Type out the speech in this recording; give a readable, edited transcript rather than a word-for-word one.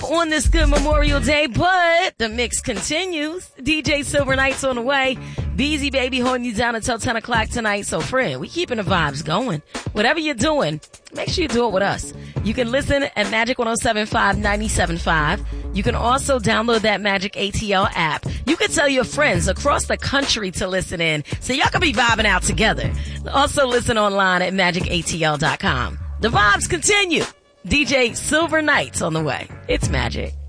on this good Memorial Day, but the mix continues. DJ Silver Nights on the way. Beezy Baby holding you down until 10 o'clock tonight. So friend, we keeping the vibes going. Whatever you're doing, make sure you do it with us. You can listen at Magic 107.5, 97.5. You can also download that Magic ATL app. You can tell your friends across the country to listen in so y'all can be vibing out together. Also listen online at magicatl.com. The vibes continue. DJ Silver Nights on the way. It's Magic.